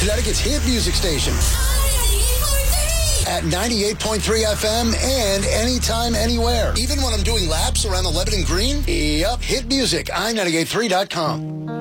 Connecticut's hit music station. At 98.3 FM and anytime, anywhere. Even when I'm doing laps around the Lebanon Green? Yep, hit music, i98.3.com.